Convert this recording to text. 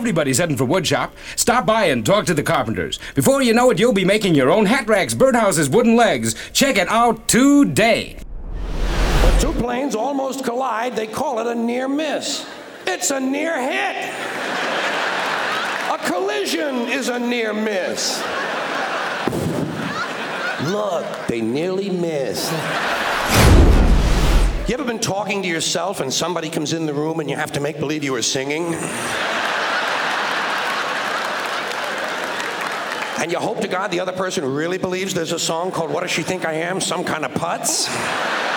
everybody's heading for woodshop. Stop by and talk to the carpenters. Before you know it, you'll be making your own hat racks, birdhouses, wooden legs. Check it out today. When two planes almost collide, they call it a near miss. It's a near hit. A collision is a near miss. Look, they nearly missed. You ever been talking to yourself and somebody comes in the room and you have to make believe you were singing? And you hope to God the other person really believes there's a song called What Does She Think I Am? Some kind of putz?